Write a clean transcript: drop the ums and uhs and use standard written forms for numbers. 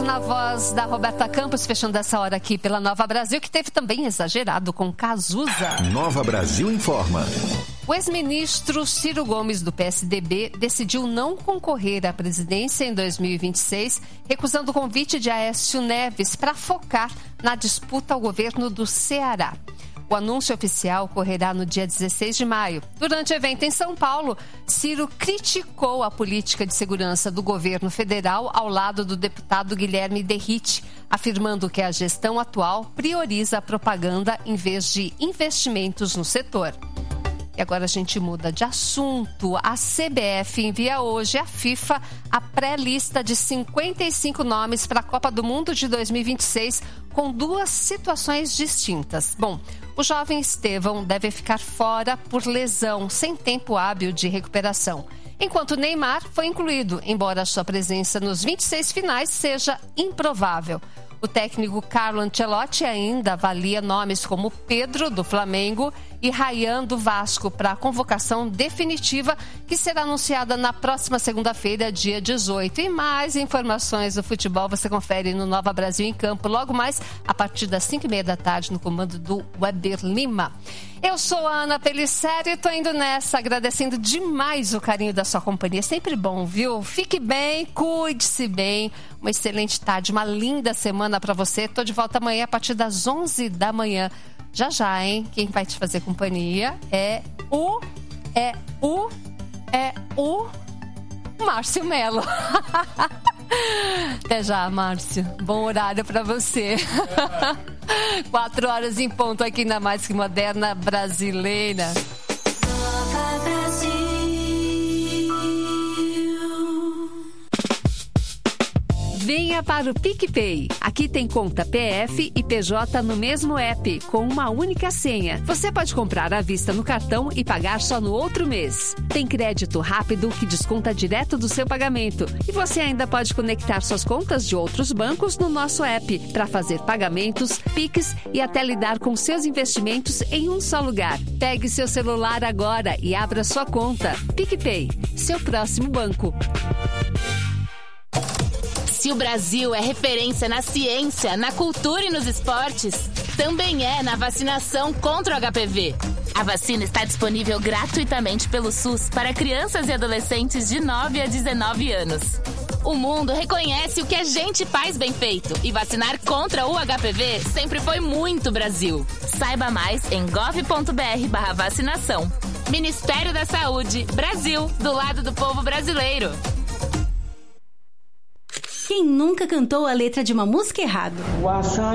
na voz da Roberta Campos, fechando essa hora aqui pela Nova Brasil, que teve também Exagerado com Cazuza. Nova Brasil informa. O ex-ministro Ciro Gomes, do PSDB, decidiu não concorrer à presidência em 2026, recusando o convite de Aécio Neves para focar na disputa ao governo do Ceará. O anúncio oficial ocorrerá no dia 16 de maio. Durante o evento em São Paulo, Ciro criticou a política de segurança do governo federal ao lado do deputado Guilherme Derrite, afirmando que a gestão atual prioriza a propaganda em vez de investimentos no setor. E agora a gente muda de assunto. A CBF envia hoje à FIFA a pré-lista de 55 nomes para a Copa do Mundo de 2026, com duas situações distintas. Bom, o jovem Estevão deve ficar fora por lesão, sem tempo hábil de recuperação. Enquanto Neymar foi incluído, embora sua presença nos 26 finais seja improvável. O técnico Carlo Ancelotti ainda avalia nomes como Pedro, do Flamengo, e Ryan, do Vasco, para a convocação definitiva, que será anunciada na próxima segunda-feira, dia 18. E mais informações do futebol você confere no Nova Brasil em Campo, logo mais a partir das 5h30 da tarde, no comando do Weber Lima. Eu sou a Ana Pelliceri e estou indo nessa, agradecendo demais o carinho da sua companhia. Sempre bom, viu? Fique bem, cuide-se bem. Uma excelente tarde, uma linda semana para você. Estou de volta amanhã a partir das 11 da manhã. Já já, hein? Quem vai te fazer companhia é o Márcio Mello. Até já, Márcio. Bom horário para você. 4 horas em ponto aqui na Mais Que Moderna Brasileira. Nova Brasil. Venha para o PicPay. Aqui tem conta PF e PJ no mesmo app, com uma única senha. Você pode comprar à vista no cartão e pagar só no outro mês. Tem crédito rápido que desconta direto do seu pagamento. E você ainda pode conectar suas contas de outros bancos no nosso app para fazer pagamentos, Pix e até lidar com seus investimentos em um só lugar. Pegue seu celular agora e abra sua conta. PicPay, seu próximo banco. Se o Brasil é referência na ciência, na cultura e nos esportes, também é na vacinação contra o HPV. A vacina está disponível gratuitamente pelo SUS para crianças e adolescentes de 9 a 19 anos. O mundo reconhece o que a gente faz bem feito e vacinar contra o HPV sempre foi muito Brasil. Saiba mais em gov.br/vacinação. Ministério da Saúde, Brasil, do lado do povo brasileiro. Quem nunca cantou a letra de uma música errado?